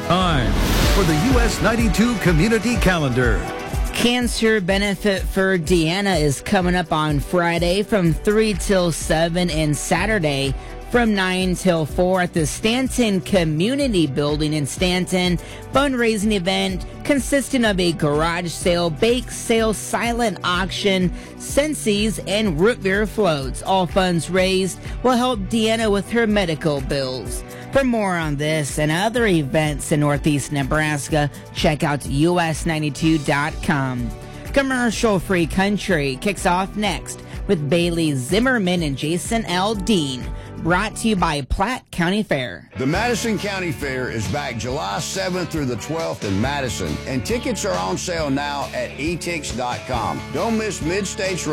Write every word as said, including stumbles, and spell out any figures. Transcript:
Time for the U S ninety-two Community Calendar. Cancer Benefit for Deanna is coming up on Friday from three till seven and Saturday from nine till four at the Stanton Community Building in Stanton. Fundraising event consisting of a garage sale, bake sale, silent auction, Sensi's, and root beer floats. All funds raised will help Deanna with her medical bills. For more on this and other events in Northeast Nebraska, check out U S ninety-two dot com. Commercial-free country kicks off next with Bailey Zimmerman and Jason L. Dean. Brought to you by Platte County Fair. The Madison County Fair is back July seventh through the twelfth in Madison, and tickets are on sale now at e tix dot com. Don't miss Mid-States